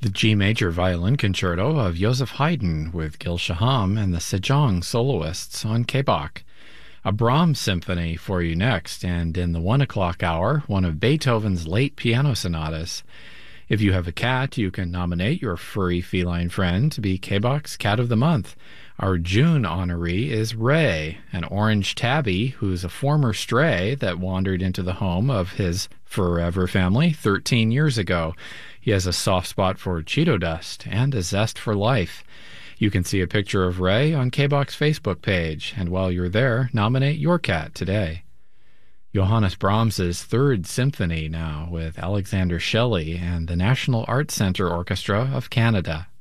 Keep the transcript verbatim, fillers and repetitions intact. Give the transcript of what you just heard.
The G major violin concerto of Joseph Haydn with Gil Shaham and the Sejong soloists on K B O C. A Brahms symphony for you next, and in the one o'clock hour, one of Beethoven's late piano sonatas. If you have a cat, you can nominate your furry feline friend to be K B O C's Cat of the Month. Our June honoree is Ray, an orange tabby who's a former stray that wandered into the home of his forever family thirteen years ago. He has a soft spot for Cheeto dust and a zest for life. You can see a picture of Ray on K B O C's Facebook page, and while you're there, nominate your cat today. Johannes Brahms's Third Symphony now with Alexander Shelley and the National Arts Centre Orchestra of Canada.